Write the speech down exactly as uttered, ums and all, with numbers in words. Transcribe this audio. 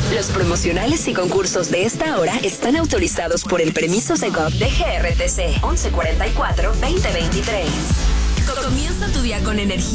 Los promocionales y concursos de esta hora están autorizados por el permiso Segov de G R T C once cuarenta y cuatro veinte veintitrés. Comienza tu día con energía